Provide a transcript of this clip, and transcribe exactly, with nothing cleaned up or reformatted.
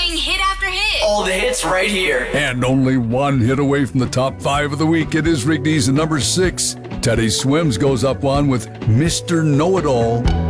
playing hit after hit. All the hits right here. And only one hit away from the top five of the week. It is Rigby's number six. Teddy Swims goes up one with Mister Know-It-All.